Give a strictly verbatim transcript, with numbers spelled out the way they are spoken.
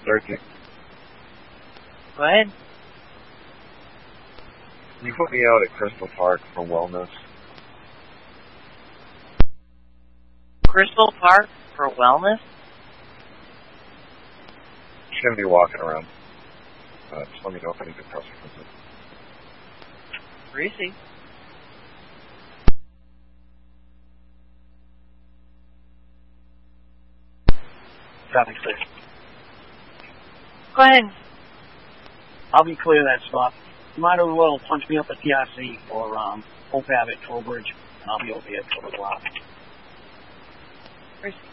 Thirteen. Go ahead. Can you put me out at Crystal Park for wellness? Crystal Park for wellness? Just going to be walking around. Uh, just let me know if I need to cross reference it. Greasy. Traffic clear. Go ahead. I'll be clear that spot. You might as well punch me up at T R C or um, Hope Ave at Toll Bridge, and I'll be over here at twelve o'clock. Greasy.